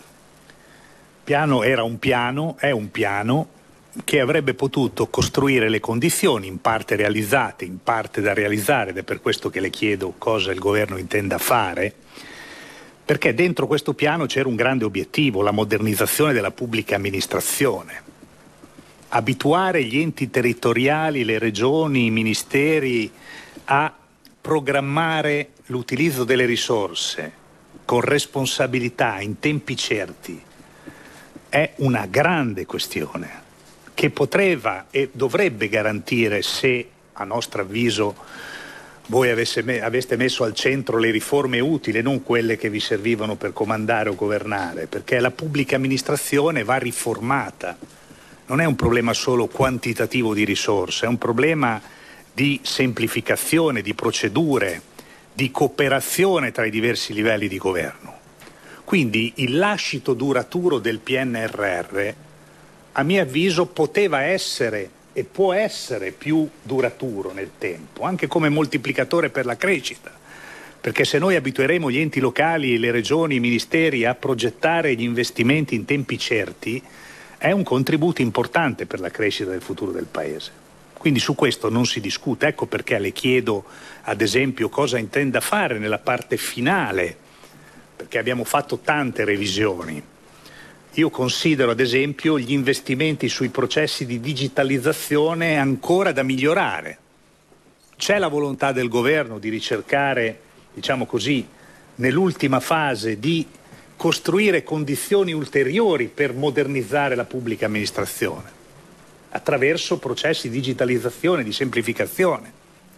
È un piano che avrebbe potuto costruire le condizioni, in parte realizzate, in parte da realizzare, ed è per questo che le chiedo cosa il governo intenda fare, perché dentro questo piano c'era un grande obiettivo: la modernizzazione della pubblica amministrazione. Abituare gli enti territoriali, le regioni, i ministeri a programmare l'utilizzo delle risorse con responsabilità, in tempi certi, è una grande questione che poteva e dovrebbe garantire, se a nostro avviso voi aveste messo al centro le riforme utili, non quelle che vi servivano per comandare o governare, perché la pubblica amministrazione va riformata. Non è un problema solo quantitativo di risorse, è un problema di semplificazione, di procedure, di cooperazione tra i diversi livelli di governo. Quindi il lascito duraturo del PNRR, a mio avviso, poteva essere e può essere più duraturo nel tempo, anche come moltiplicatore per la crescita, perché se noi abitueremo gli enti locali, le regioni, i ministeri a progettare gli investimenti in tempi certi, è un contributo importante per la crescita del futuro del Paese. Quindi su questo non si discute. Ecco perché le chiedo, ad esempio, cosa intenda fare nella parte finale, perché abbiamo fatto tante revisioni. Io considero, ad esempio, gli investimenti sui processi di digitalizzazione ancora da migliorare. C'è la volontà del governo di ricercare, diciamo così, nell'ultima fase di costruire condizioni ulteriori per modernizzare la pubblica amministrazione attraverso processi di digitalizzazione, di semplificazione.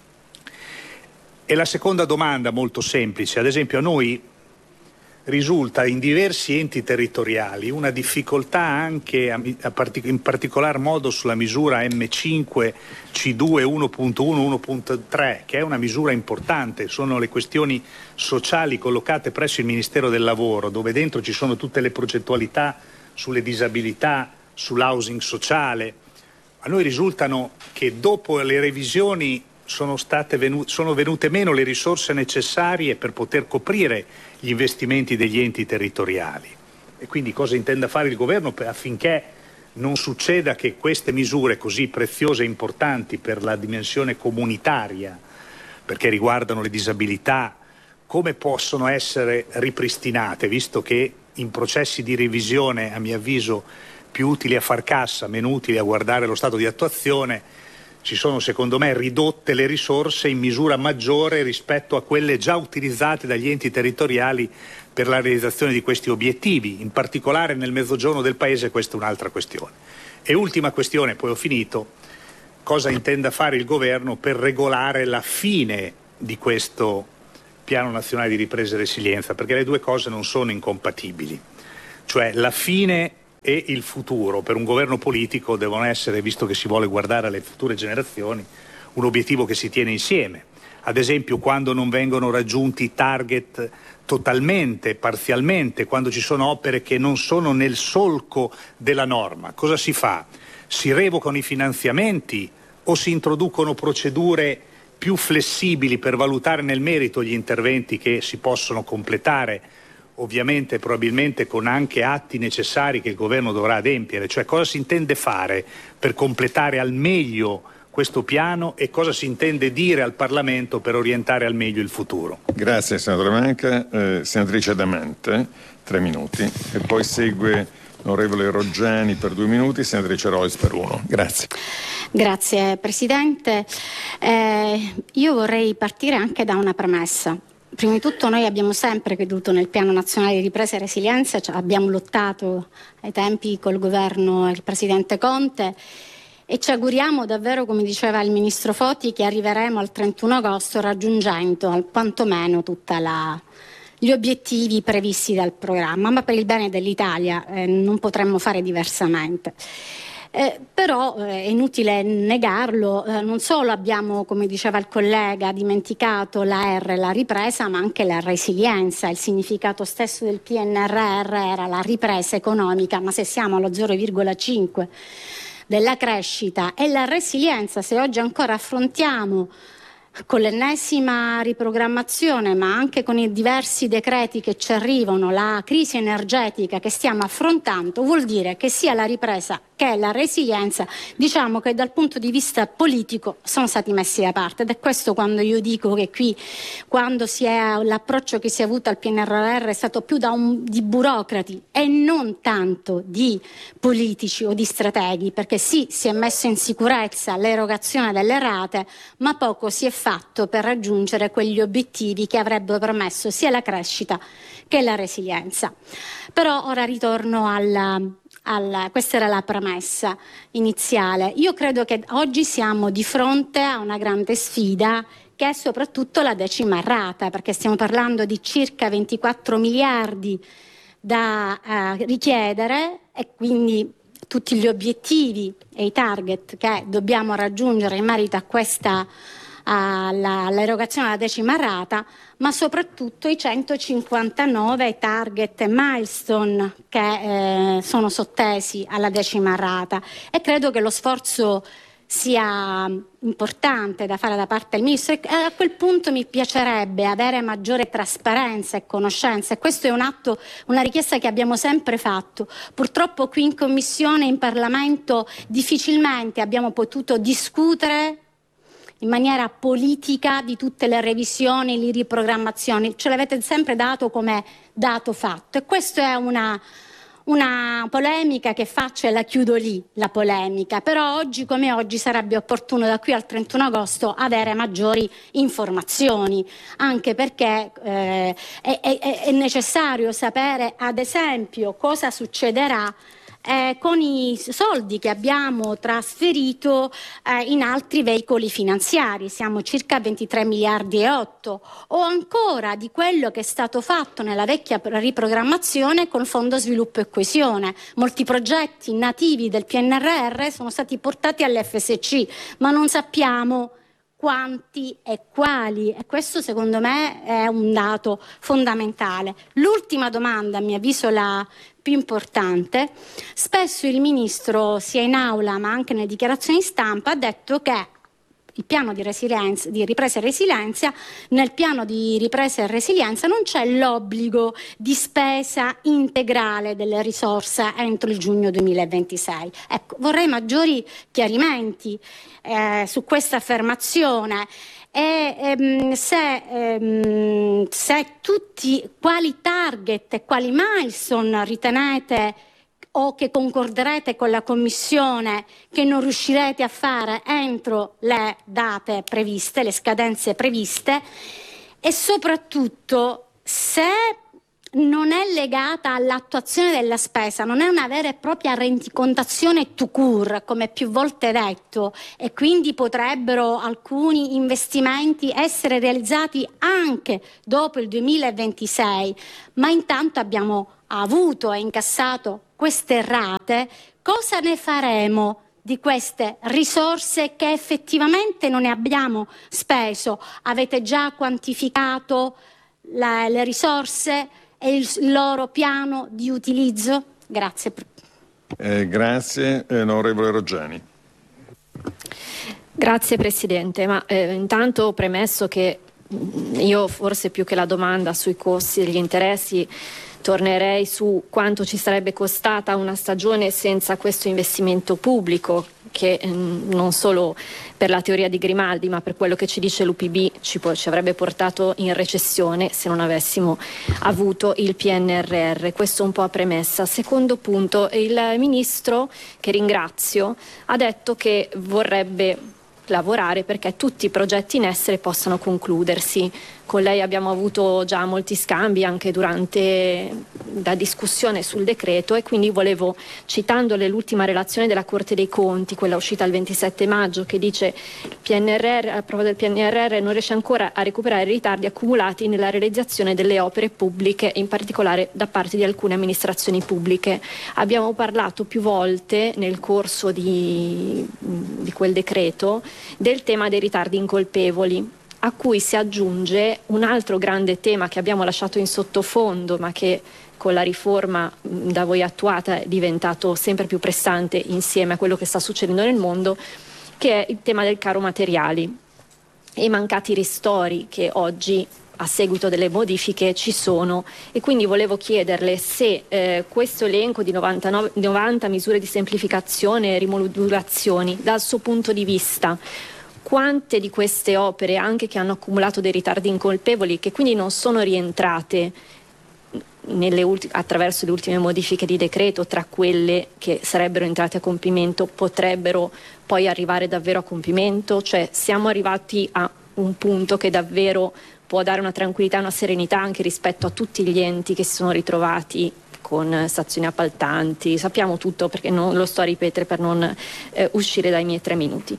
E la seconda domanda, molto semplice: ad esempio a noi risulta in diversi enti territoriali una difficoltà anche in particolar modo sulla misura M5 C2 1.1 1.3, che è una misura importante. Sono le questioni sociali collocate presso il Ministero del Lavoro, dove dentro ci sono tutte le progettualità sulle disabilità, sull'housing sociale. A noi risultano che dopo le revisioni sono venute meno le risorse necessarie per poter coprire gli investimenti degli enti territoriali. E quindi cosa intenda fare il governo affinché non succeda che queste misure così preziose e importanti per la dimensione comunitaria, perché riguardano le disabilità, come possono essere ripristinate, visto che in processi di revisione, a mio avviso, più utili a far cassa, meno utili a guardare lo stato di attuazione, ci sono secondo me ridotte le risorse in misura maggiore rispetto a quelle già utilizzate dagli enti territoriali per la realizzazione di questi obiettivi. In particolare nel mezzogiorno del paese questa è un'altra questione. E ultima questione, poi ho finito, cosa intenda fare il governo per regolare la fine di questo Piano Nazionale di Ripresa e Resilienza, perché le due cose non sono incompatibili. Cioè la fine e il futuro per un governo politico devono essere, visto che si vuole guardare alle future generazioni, un obiettivo che si tiene insieme. Ad esempio quando non vengono raggiunti i target totalmente, parzialmente, quando ci sono opere che non sono nel solco della norma, cosa si fa? Si revocano i finanziamenti o si introducono procedure più flessibili per valutare nel merito gli interventi che si possono completare, ovviamente probabilmente con anche atti necessari che il governo dovrà adempiere, cioè cosa si intende fare per completare al meglio questo piano e cosa si intende dire al Parlamento per orientare al meglio il futuro. Grazie senatore Manca. Senatrice Damante, 3 minuti, e poi segue l'onorevole Roggiani per 2 minuti, senatrice Rois per 1. Grazie. Grazie Presidente. Io vorrei partire anche da una premessa. Prima di tutto noi abbiamo sempre creduto nel Piano Nazionale di Ripresa e Resilienza, cioè abbiamo lottato ai tempi col governo e il Presidente Conte e ci auguriamo davvero, come diceva il Ministro Foti, che arriveremo al 31 agosto raggiungendo quantomeno gli obiettivi previsti dal programma, ma per il bene dell'Italia non potremmo fare diversamente. Però è inutile negarlo, non solo abbiamo, come diceva il collega, dimenticato la R, la ripresa, ma anche la resilienza. Il significato stesso del PNRR era la ripresa economica, ma se siamo allo 0,5 della crescita e la resilienza, se oggi ancora affrontiamo con l'ennesima riprogrammazione, ma anche con i diversi decreti che ci arrivano, la crisi energetica che stiamo affrontando, vuol dire che sia la ripresa che la resilienza, diciamo che dal punto di vista politico sono stati messi da parte. Ed è questo quando io dico che qui, quando l'approccio che si è avuto al PNRR è stato più di burocrati e non tanto di politici o di strateghi, perché sì, si è messo in sicurezza l'erogazione delle rate, ma poco si è fatto per raggiungere quegli obiettivi che avrebbero permesso sia la crescita che la resilienza. Però ora ritorno questa era la premessa iniziale. Io credo che oggi siamo di fronte a una grande sfida che è soprattutto la 10ª rata, perché stiamo parlando di circa 24 miliardi da richiedere e quindi tutti gli obiettivi e i target che dobbiamo raggiungere in merito a questa all'erogazione della 10ª rata, ma soprattutto i 159 target e milestone che sono sottesi alla 10ª rata, e credo che lo sforzo sia importante da fare da parte del Ministro e a quel punto mi piacerebbe avere maggiore trasparenza e conoscenza, e questo è una richiesta che abbiamo sempre fatto. Purtroppo qui in Commissione, in Parlamento, difficilmente abbiamo potuto discutere in maniera politica di tutte le revisioni, le riprogrammazioni, ce l'avete sempre dato come dato fatto, e questa è una polemica che faccio e la chiudo lì, la polemica. Però oggi come oggi sarebbe opportuno da qui al 31 agosto avere maggiori informazioni, anche perché è necessario sapere ad esempio cosa succederà con i soldi che abbiamo trasferito in altri veicoli finanziari. Siamo circa 23 miliardi e 8, o ancora di quello che è stato fatto nella vecchia riprogrammazione col Fondo Sviluppo e Coesione. Molti progetti nativi del PNRR sono stati portati all'FSC, ma non sappiamo quanti e quali, e questo secondo me è un dato fondamentale. L'ultima domanda, a mio avviso la più importante: spesso il Ministro, sia in aula ma anche nelle dichiarazioni stampa, ha detto che il piano di ripresa e resilienza, nel piano di ripresa e resilienza non c'è l'obbligo di spesa integrale delle risorse entro il giugno 2026. Ecco, vorrei maggiori chiarimenti su questa affermazione. E se quali target e quali milestone ritenete o che concorderete con la Commissione che non riuscirete a fare entro le date previste, le scadenze previste, e soprattutto se non è legata all'attuazione della spesa, non è una vera e propria rendicontazione tout court, come più volte detto, e quindi potrebbero alcuni investimenti essere realizzati anche dopo il 2026, ma intanto abbiamo avuto e incassato queste rate. Cosa ne faremo di queste risorse che effettivamente non ne abbiamo speso? Avete già quantificato le risorse e il loro piano di utilizzo? Grazie. Grazie, onorevole Roggiani. Grazie Presidente, ma intanto premesso che io forse più che la domanda sui costi e gli interessi tornerei su quanto ci sarebbe costata una stagione senza questo investimento pubblico, che non solo per la teoria di Grimaldi ma per quello che ci dice l'UPB ci avrebbe portato in recessione se non avessimo avuto il PNRR. Questo un po' a premessa. Secondo punto, il Ministro, che ringrazio, ha detto che vorrebbe lavorare perché tutti i progetti in essere possano concludersi. Con lei abbiamo avuto già molti scambi anche durante la discussione sul decreto, e quindi volevo, citandole l'ultima relazione della Corte dei Conti, quella uscita il 27 maggio, che dice la prova del PNRR non riesce ancora a recuperare i ritardi accumulati nella realizzazione delle opere pubbliche, in particolare da parte di alcune amministrazioni pubbliche. Abbiamo parlato più volte nel corso di quel decreto del tema dei ritardi incolpevoli, a cui si aggiunge un altro grande tema che abbiamo lasciato in sottofondo, ma che con la riforma da voi attuata è diventato sempre più pressante insieme a quello che sta succedendo nel mondo, che è il tema del caro materiali e i mancati ristori che oggi a seguito delle modifiche ci sono. E quindi volevo chiederle se questo elenco di 90 misure di semplificazione e rimodulazioni, dal suo punto di vista, quante di queste opere, anche che hanno accumulato dei ritardi incolpevoli, che quindi non sono rientrate attraverso le ultime modifiche di decreto, tra quelle che sarebbero entrate a compimento, potrebbero poi arrivare davvero a compimento? Cioè siamo arrivati a un punto che davvero può dare una tranquillità e una serenità anche rispetto a tutti gli enti che si sono ritrovati con stazioni appaltanti? Sappiamo tutto, perché non lo sto a ripetere per non uscire dai miei 3 minuti.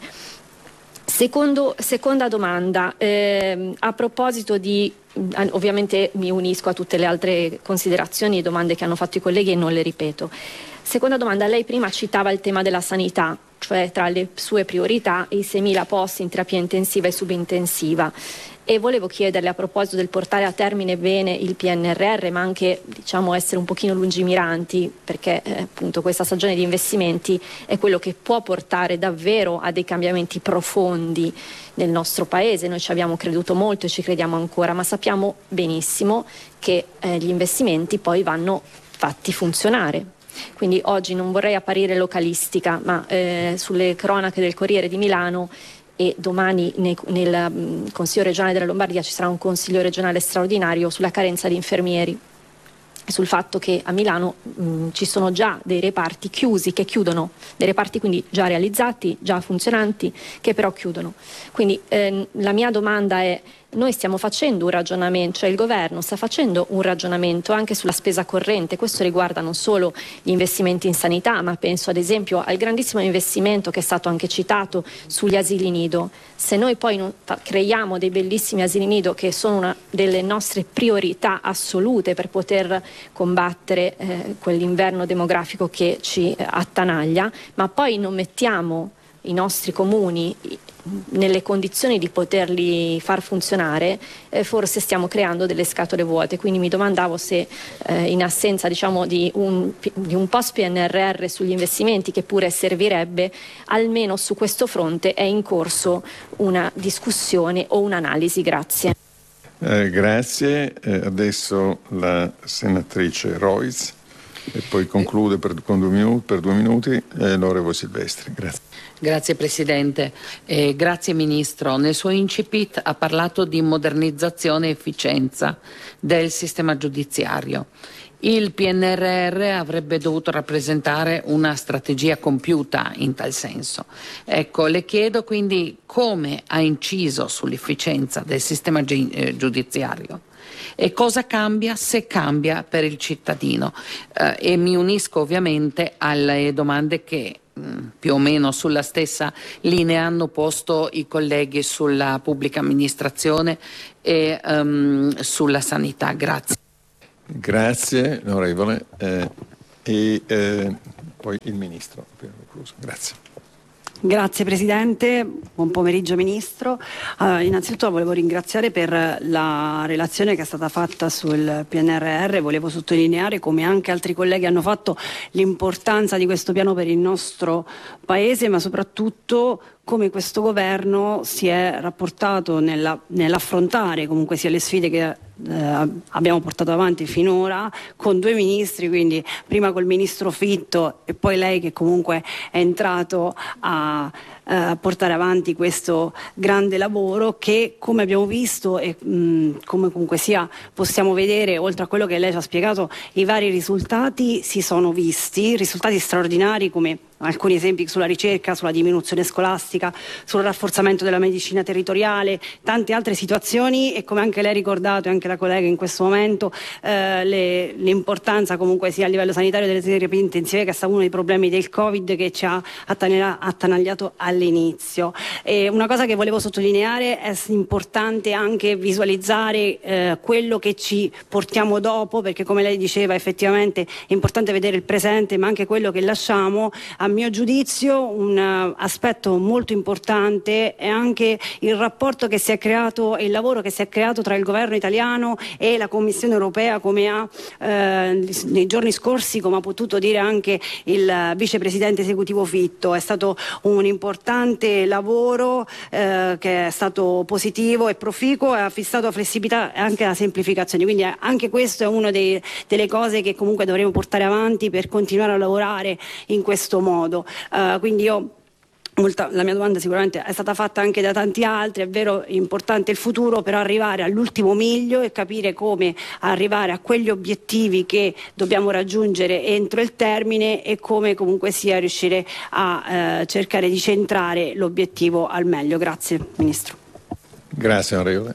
Seconda domanda, a proposito di, ovviamente mi unisco a tutte le altre considerazioni e domande che hanno fatto i colleghi e non le ripeto. Seconda domanda, lei prima citava il tema della sanità, cioè tra le sue priorità i 6.000 posti in terapia intensiva e subintensiva, e volevo chiederle, a proposito del portare a termine bene il PNRR, ma anche essere un pochino lungimiranti, perché appunto questa stagione di investimenti è quello che può portare davvero a dei cambiamenti profondi nel nostro Paese. Noi ci abbiamo creduto molto e ci crediamo ancora, ma sappiamo benissimo che gli investimenti poi vanno fatti funzionare. Quindi oggi non vorrei apparire localistica, ma sulle cronache del Corriere di Milano e domani nel Consiglio regionale della Lombardia ci sarà un Consiglio regionale straordinario sulla carenza di infermieri e sul fatto che a Milano ci sono già dei reparti chiusi che chiudono, dei reparti quindi già realizzati, già funzionanti, che però chiudono. Quindi la mia domanda è: noi stiamo facendo un ragionamento, cioè il governo sta facendo un ragionamento anche sulla spesa corrente? Questo riguarda non solo gli investimenti in sanità, ma penso ad esempio al grandissimo investimento che è stato anche citato sugli asili nido. Se noi poi non creiamo dei bellissimi asili nido, che sono una delle nostre priorità assolute per poter combattere quell'inverno demografico che ci attanaglia, ma poi non mettiamo i nostri comuni nelle condizioni di poterli far funzionare, forse stiamo creando delle scatole vuote. Quindi mi domandavo se in assenza di un post PNRR sugli investimenti, che pure servirebbe, almeno su questo fronte è in corso una discussione o un'analisi. Grazie. Grazie. Adesso la senatrice Royce e poi conclude per 2 minuti l'onorevole Silvestri. Grazie. Grazie Presidente. Grazie Ministro. Nel suo incipit ha parlato di modernizzazione e efficienza del sistema giudiziario. Il PNRR avrebbe dovuto rappresentare una strategia compiuta in tal senso. Ecco, le chiedo quindi come ha inciso sull'efficienza del sistema giudiziario e cosa cambia, se cambia, per il cittadino. E mi unisco ovviamente alle domande che più o meno sulla stessa linea hanno posto i colleghi sulla pubblica amministrazione e sulla sanità. Grazie. Grazie onorevole. Poi il Ministro. Grazie. Grazie Presidente, buon pomeriggio Ministro. Innanzitutto volevo ringraziare per la relazione che è stata fatta sul PNRR. Volevo sottolineare, come anche altri colleghi hanno fatto, l'importanza di questo piano per il nostro Paese, ma soprattutto come questo governo si è rapportato nell'affrontare comunque sia le sfide che abbiamo portato avanti finora con 2 ministri, quindi prima col ministro Fitto e poi lei, che comunque è entrato a portare avanti questo grande lavoro che, come abbiamo visto e come comunque sia possiamo vedere, oltre a quello che lei ci ha spiegato, i vari risultati si sono visti, risultati straordinari, come alcuni esempi sulla ricerca, sulla diminuzione scolastica, sul rafforzamento della medicina territoriale, tante altre situazioni, e come anche lei ha ricordato e anche la collega in questo momento, l'importanza comunque sia a livello sanitario delle terapie intensive, che è stato uno dei problemi del Covid che ci ha attanagliato all'inizio. E una cosa che volevo sottolineare: è importante anche visualizzare quello che ci portiamo dopo, perché come lei diceva effettivamente è importante vedere il presente ma anche quello che lasciamo. A mio giudizio un aspetto molto importante è anche il rapporto che si è creato e il lavoro che si è creato tra il governo italiano e la Commissione europea, come ha nei giorni scorsi, come ha potuto dire anche il vicepresidente esecutivo Fitto. È stato un importante lavoro che è stato positivo e proficuo e ha fissato la flessibilità e anche la semplificazione, quindi anche questo è una delle cose che comunque dovremo portare avanti per continuare a lavorare in questo modo. Quindi la mia domanda sicuramente è stata fatta anche da tanti altri. È vero, è importante il futuro, però arrivare all'ultimo miglio e capire come arrivare a quegli obiettivi che dobbiamo raggiungere entro il termine e come comunque sia riuscire a cercare di centrare l'obiettivo al meglio. Grazie Ministro. Grazie onorevole.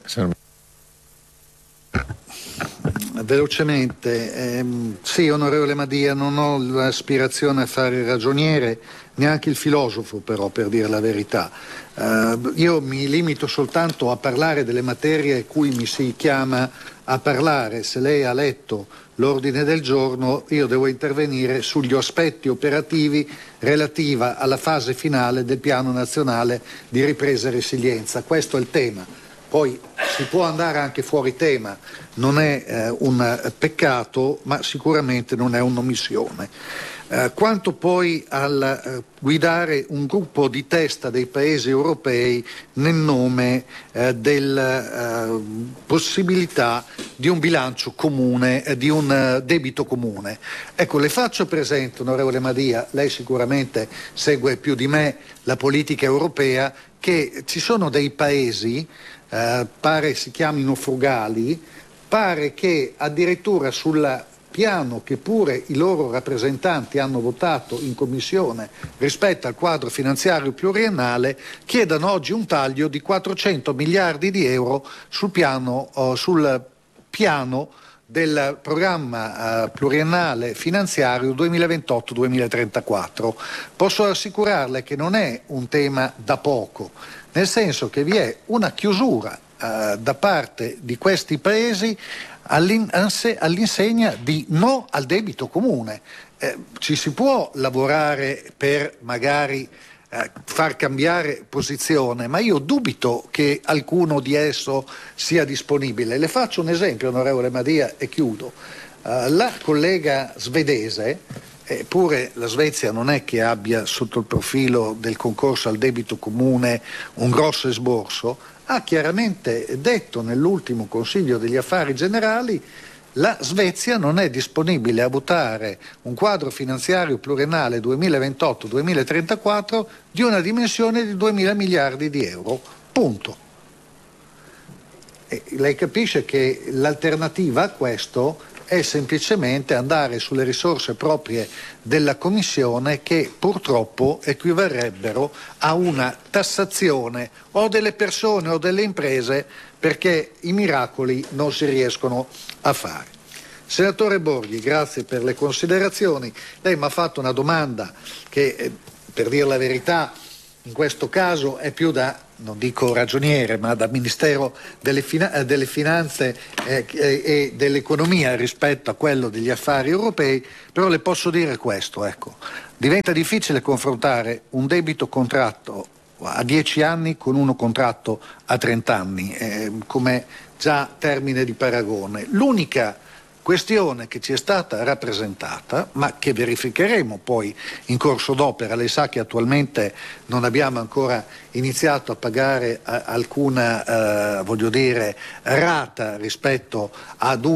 Velocemente, sì onorevole Madia, non ho l'aspirazione a fare il ragioniere, neanche il filosofo però, per dire la verità. Io mi limito soltanto a parlare delle materie a cui mi si chiama a parlare. Se lei ha letto l'ordine del giorno, io devo intervenire sugli aspetti operativi relativa alla fase finale del Piano Nazionale di Ripresa e Resilienza. Questo è il tema. Poi si può andare anche fuori tema, non è un peccato, ma sicuramente non è un'omissione. Quanto poi al guidare un gruppo di testa dei paesi europei nel nome della possibilità di un bilancio comune, di un debito comune. Ecco, le faccio presente, onorevole Madia, lei sicuramente segue più di me la politica europea, che ci sono dei paesi, pare si chiamino frugali, pare che addirittura sul piano che pure i loro rappresentanti hanno votato in Commissione rispetto al quadro finanziario pluriennale, chiedano oggi un taglio di 400 miliardi di euro sul piano del programma pluriennale finanziario 2028-2034. Posso assicurarle che non è un tema da poco, nel senso che vi è una chiusura da parte di questi paesi all'insegna di no al debito comune. Ci si può lavorare per magari far cambiare posizione, ma io dubito che alcuno di esso sia disponibile. Le faccio un esempio, onorevole Madia, e chiudo. La collega svedese, eppure la Svezia non è che abbia sotto il profilo del concorso al debito comune un grosso esborso, ha chiaramente detto nell'ultimo Consiglio degli Affari Generali: la Svezia non è disponibile a votare un quadro finanziario pluriennale 2028-2034 di una dimensione di 2.000 miliardi di euro. Punto. E lei capisce che l'alternativa a questo è semplicemente andare sulle risorse proprie della Commissione, che purtroppo equivarrebbero a una tassazione o delle persone o delle imprese, perché i miracoli non si riescono a fare. Senatore Borghi, grazie per le considerazioni. Lei mi ha fatto una domanda che, per dire la verità, in questo caso è più da, non dico ragioniere, ma da Ministero delle Finanze e dell'Economia rispetto a quello degli affari europei, però le posso dire questo, ecco, diventa difficile confrontare un debito contratto a 10 anni con uno contratto a 30 anni, come già termine di paragone. L'unica questione che ci è stata rappresentata, ma che verificheremo poi in corso d'opera, lei sa che attualmente non abbiamo ancora iniziato a pagare alcuna rata rispetto ad